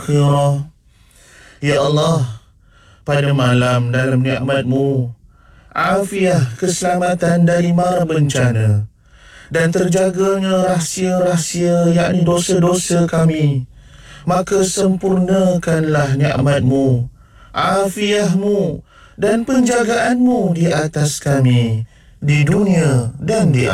akhirah. Ya Allah, pada malam dalam nikmat-Mu, afiah keselamatan dari mara bencana dan terjaganya rahsia-rahsia yakni dosa-dosa kami, maka sempurnakanlah nikmat-Mu, afiah-Mu dan penjagaan-Mu di atas kami di dunia dan di